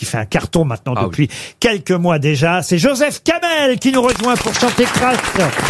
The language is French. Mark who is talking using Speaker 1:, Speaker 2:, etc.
Speaker 1: fait un carton maintenant depuis quelques mois déjà. C'est Joseph Kamel qui nous rejoint pour chanter Crash